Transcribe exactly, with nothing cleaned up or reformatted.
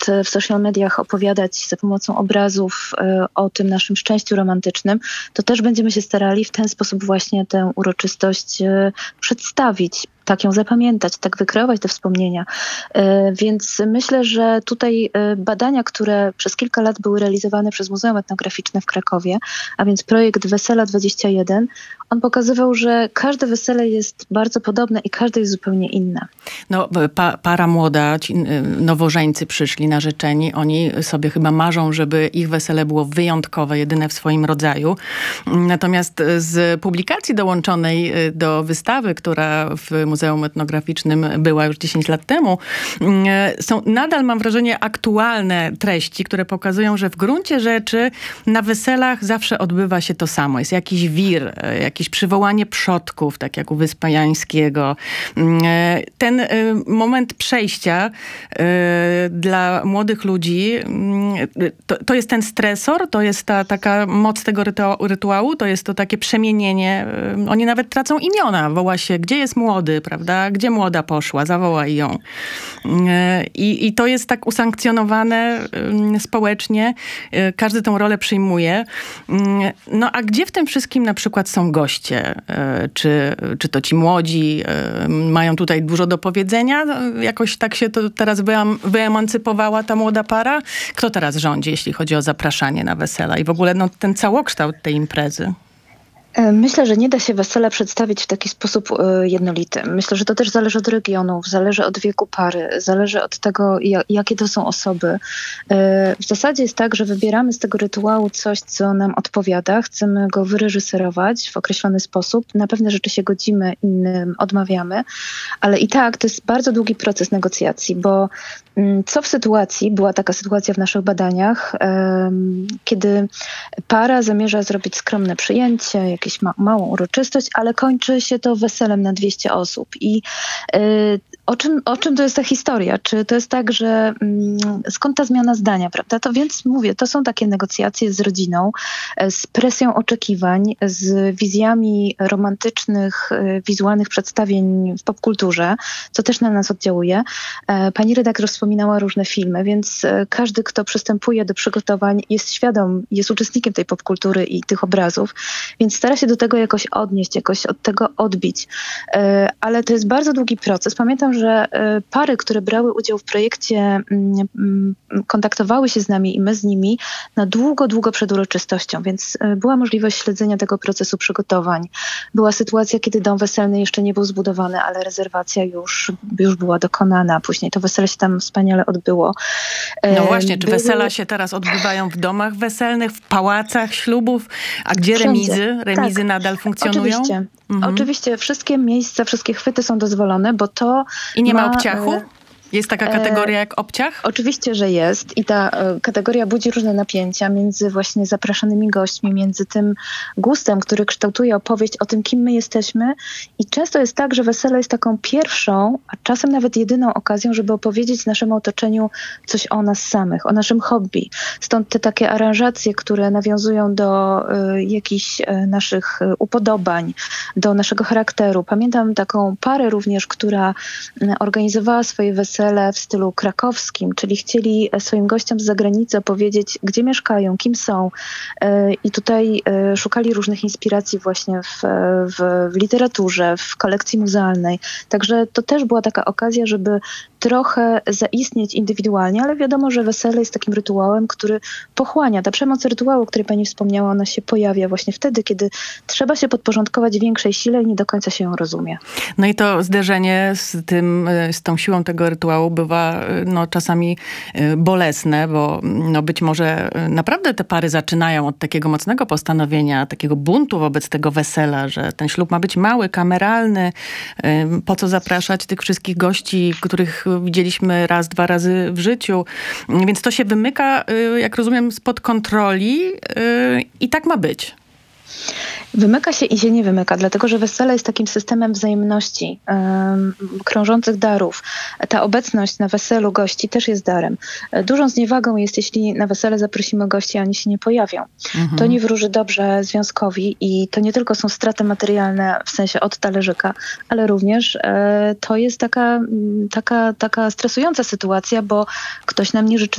w social mediach opowiadać za pomocą obrazów o tym naszym szczęściu romantycznym, to też będziemy się starali w ten sposób właśnie tę uroczystość przedstawić, tak ją zapamiętać, tak wykreować te wspomnienia. Więc myślę, że tutaj badania, które przez kilka lat były realizowane przez Muzeum Etnograficzne w Krakowie, a więc projekt Wesela dwadzieścia jeden, on pokazywał, że każde wesele jest bardzo podobne i każde jest zupełnie inne. No, pa, para młoda, ci nowożeńcy przyszli narzeczeni, oni sobie chyba marzą, żeby ich wesele było wyjątkowe, jedyne w swoim rodzaju. Natomiast z publikacji dołączonej do wystawy, która w Muzeum Etnograficznym była już dziesięć lat temu, są nadal, mam wrażenie, aktualne treści, które pokazują, że w gruncie rzeczy na weselach zawsze odbywa się to samo. Jest jakiś wir, jakieś przywołanie przodków, tak jak u Wyspy Jańskiego. Ten moment przejścia dla młodych ludzi, to, to jest ten stresor, to jest ta taka moc tego rytuału, to jest to takie przemienienie. Oni nawet tracą imiona. Woła się, gdzie jest młody, prawda? Gdzie młoda poszła? Zawołaj ją. I, i to jest tak usankcjonowane społecznie. Każdy tę rolę przyjmuje. No a gdzie w tym wszystkim na przykład są goście? Czy, czy to ci młodzi mają tutaj dużo do powiedzenia? Jakoś tak się to teraz wyemancypowała ta młoda para? Kto teraz rządzi, jeśli chodzi o zapraszanie na wesela i w ogóle no, ten całokształt tej imprezy? Myślę, że nie da się wesela przedstawić w taki sposób jednolity. Myślę, że to też zależy od regionów, zależy od wieku pary, zależy od tego, jakie to są osoby. W zasadzie jest tak, że wybieramy z tego rytuału coś, co nam odpowiada, chcemy go wyreżyserować w określony sposób. Na pewne rzeczy się godzimy, innym odmawiamy, ale i tak to jest bardzo długi proces negocjacji, bo co w sytuacji, była taka sytuacja w naszych badaniach, kiedy para zamierza zrobić skromne przyjęcie, jakąś ma- małą uroczystość, ale kończy się to weselem na dwieście osób. I y, o, czym, o czym to jest ta historia? Czy to jest tak, że y, skąd ta zmiana zdania, prawda? To więc mówię, to są takie negocjacje z rodziną, y, z presją oczekiwań, z wizjami romantycznych, y, wizualnych przedstawień w popkulturze, co też na nas oddziałuje. Y, pani redaktor wspominała różne filmy, więc y, każdy, kto przystępuje do przygotowań, jest świadom, jest uczestnikiem tej popkultury i tych obrazów, więc stara się do tego jakoś odnieść, jakoś od tego odbić. Ale to jest bardzo długi proces. Pamiętam, że pary, które brały udział w projekcie, kontaktowały się z nami i my z nimi na długo, długo przed uroczystością, więc była możliwość śledzenia tego procesu przygotowań. Była sytuacja, kiedy dom weselny jeszcze nie był zbudowany, ale rezerwacja już, już była dokonana. Później to wesele się tam wspaniale odbyło. No właśnie, czy wesela się teraz odbywają w domach weselnych, w pałacach ślubów, a gdzie Wszędzie. remizy? Remizy tak. nadal funkcjonują? Oczywiście. Mhm. Oczywiście wszystkie miejsca, wszystkie chwyty są dozwolone, bo to I nie ma, ma obciachu? Jest taka kategoria jak obciach? Oczywiście, że jest i ta e, kategoria budzi różne napięcia między właśnie zapraszanymi gośćmi, między tym gustem, który kształtuje opowieść o tym, kim my jesteśmy. I często jest tak, że wesele jest taką pierwszą, a czasem nawet jedyną okazją, żeby opowiedzieć naszemu otoczeniu coś o nas samych, o naszym hobby. Stąd te takie aranżacje, które nawiązują do e, jakichś e, naszych upodobań, do naszego charakteru. Pamiętam taką parę również, która organizowała swoje wesele w stylu krakowskim, czyli chcieli swoim gościom z zagranicy opowiedzieć, gdzie mieszkają, kim są. I tutaj szukali różnych inspiracji właśnie w, w, w literaturze, w kolekcji muzealnej. Także to też była taka okazja, żeby trochę zaistnieć indywidualnie, ale wiadomo, że wesele jest takim rytuałem, który pochłania. Ta przemoc rytuału, o której pani wspomniała, ona się pojawia właśnie wtedy, kiedy trzeba się podporządkować większej sile i nie do końca się ją rozumie. No i to zderzenie z tym, z tą siłą tego rytuału bywa no, czasami bolesne, bo no, być może naprawdę te pary zaczynają od takiego mocnego postanowienia, takiego buntu wobec tego wesela, że ten ślub ma być mały, kameralny. Po co zapraszać tych wszystkich gości, których widzieliśmy raz, dwa razy w życiu. Więc to się wymyka, jak rozumiem, spod kontroli i tak ma być. Wymyka się i się nie wymyka, dlatego że wesele jest takim systemem wzajemności, um, krążących darów. Ta obecność na weselu gości też jest darem. Dużą zniewagą jest, jeśli na wesele zaprosimy gości, a oni się nie pojawią. Mhm. To nie wróży dobrze związkowi i to nie tylko są straty materialne w sensie od talerzyka, ale również e, to jest taka, taka, taka stresująca sytuacja, bo ktoś nam nie życzy